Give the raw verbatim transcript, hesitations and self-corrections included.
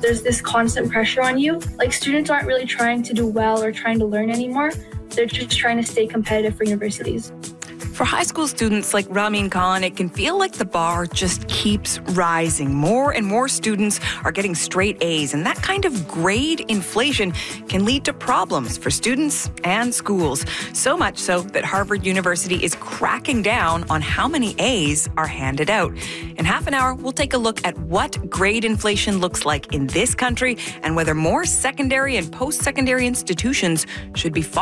there's this constant pressure on you. Like, students aren't really trying to do well or trying to learn anymore. They're just trying to stay competitive for universities. For high school students like Ramin Khan, it can feel like the bar just keeps rising. More and more students are getting straight A's, and that kind of grade inflation can lead to problems for students and schools. So much so that Harvard University is cracking down on how many A's are handed out. In half an hour, we'll take a look at what grade inflation looks like in this country and whether more secondary and post-secondary institutions should be